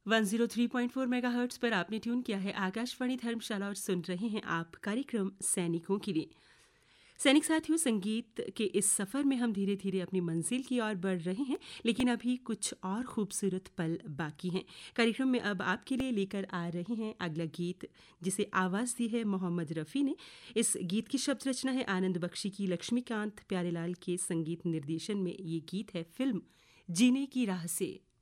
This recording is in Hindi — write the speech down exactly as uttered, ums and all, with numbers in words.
One zero three point four megahertz पर आपने ट्यून किया है आकाशवाणी धर्मशाला और सुन रहे हैं आप कार्यक्रम सैनिकों के लिए। सैनिक साथियों, संगीत के इस सफ़र में हम धीरे धीरे अपनी मंजिल की ओर बढ़ रहे हैं, लेकिन अभी कुछ और खूबसूरत पल बाकी हैं। कार्यक्रम में अब आपके लिए लेकर आ रहे हैं अगला गीत, जिसे आवाज़ दी है मोहम्मद रफ़ी ने। इस गीत की शब्द रचना है आनंद बख्शी की। लक्ष्मीकांत प्यारेलाल के संगीत निर्देशन में ये गीत है फिल्म जीने की राह से।